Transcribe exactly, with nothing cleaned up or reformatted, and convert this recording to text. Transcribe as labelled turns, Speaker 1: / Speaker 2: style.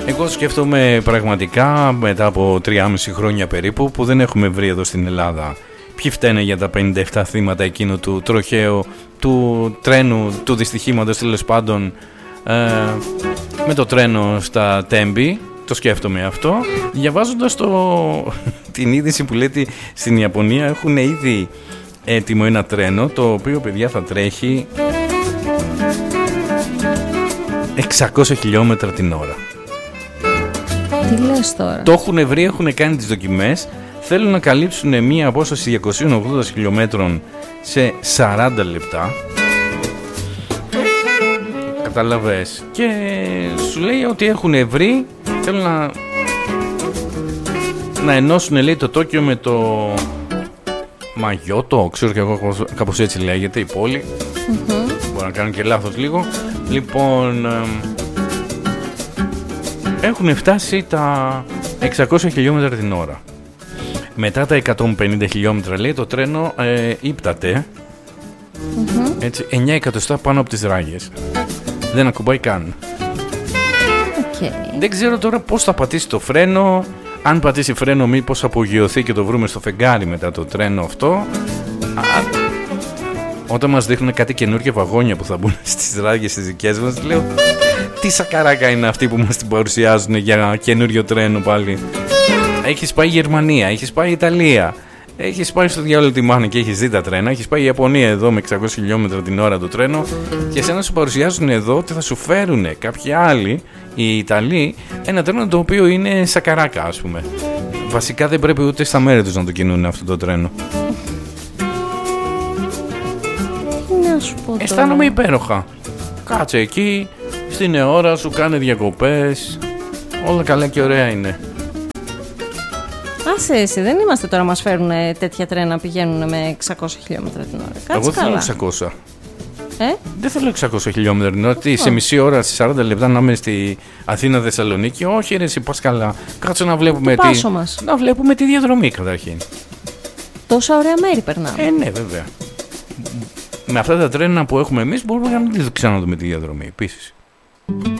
Speaker 1: Εγώ σκέφτομαι πραγματικά μετά από τρία και μισό χρόνια περίπου που δεν έχουμε βρει εδώ στην Ελλάδα ποιοι φταίνε για τα πενήντα επτά θύματα εκείνου του τροχαίου, του τρένου, του δυστυχήματος τέλος πάντων ε, με το τρένο στα Τέμπη. Το σκέφτομαι αυτό διαβάζοντας το... την είδηση που λέει ότι στην Ιαπωνία έχουν ήδη έτοιμο ένα τρένο το οποίο, παιδιά, θα τρέχει εξακόσια χιλιόμετρα την ώρα.
Speaker 2: Τι λες τώρα?
Speaker 1: Το έχουν βρει, έχουν κάνει τις δοκιμές. Θέλουν να καλύψουν μία απόσταση διακόσια ογδόντα χιλιόμετρων σε σαράντα λεπτά. Καταλαβες. Και σου λέει ότι έχουν βρει, θέλουν να να ενώσουν, λέει, το Τόκιο με το Μαγιώτο, ξέρω και εγώ κάπως έτσι λέγεται η πόλη. Mm-hmm. Μπορώ να κάνω και λάθος λίγο. Λοιπόν, ε, έχουν φτάσει τα εξακόσια χιλιόμετρα την ώρα. Μετά τα εκατόν πενήντα χιλιόμετρα, λέει, το τρένο ε, ύπταται. Mm-hmm. Έτσι, εννιά εκατοστά πάνω από τις ράγες. Δεν ακουμπάει καν.
Speaker 2: Okay.
Speaker 1: Δεν ξέρω τώρα πώς θα πατήσει το φρένο. Αν πατήσει φρένο, μήπως απογειωθεί και το βρούμε στο φεγγάρι μετά το τρένο αυτό. Α, όταν μας δείχνουν κάτι καινούργια βαγόνια που θα μπουν στις ράγες τις δικές μας, λέω τι σακαράκα είναι αυτοί που μας την παρουσιάζουν για καινούριο τρένο πάλι. Έχεις πάει Γερμανία, έχεις πάει Ιταλία, έχεις πάει στο διάλογο τη μάνα και έχεις δει τα τρένα, έχεις πάει Ιαπωνία εδώ με εξακόσια χιλιόμετρα την ώρα το τρένο και εσένα σου παρουσιάζουν εδώ ότι θα σου φέρουν κάποιοι άλλοι, οι Ιταλοί, ένα τρένο το οποίο είναι σακαράκα, ας πούμε. Βασικά δεν πρέπει ούτε στα μέρη τους να το κινούν αυτό το τρένο.
Speaker 2: Να σου πω τώρα.
Speaker 1: Αισθάνομαι υπέροχα. Κάτσε εκεί, στην ώρα σου, κάνε διακοπές, όλα καλά και ωραία είναι.
Speaker 2: Άσε εσύ, δεν είμαστε τώρα, μας φέρουν τέτοια τρένα να πηγαίνουν με εξακόσια χιλιόμετρα την ώρα. Κάτσε.
Speaker 1: Εγώ
Speaker 2: καλά.
Speaker 1: θέλω εξακόσια.
Speaker 2: Ε?
Speaker 1: Δεν θέλω εξακόσια χιλιόμετρα την ώρα. Τι, σε μισή ώρα, σε σαράντα λεπτά να είμαι στη Αθήνα Θεσσαλονίκη. Όχι, ρε, εσύ πας καλά. Κάτσε να βλέπουμε
Speaker 2: το
Speaker 1: τι.
Speaker 2: Πάσο μας.
Speaker 1: Να βλέπουμε τη διαδρομή καταρχήν.
Speaker 2: Τόσα ωραία μέρη περνάμε.
Speaker 1: Ε, ναι, βέβαια. Με αυτά τα τρένα που έχουμε εμείς μπορούμε να μην ξαναδούμε τη διαδρομή επίσης.